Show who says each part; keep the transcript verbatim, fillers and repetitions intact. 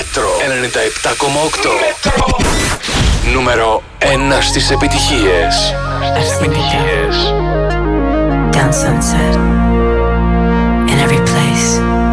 Speaker 1: Μέτρο ενενήντα επτά κόμμα οκτώ. Νούμερο ένα στις επιτυχίες.
Speaker 2: Down Sunset.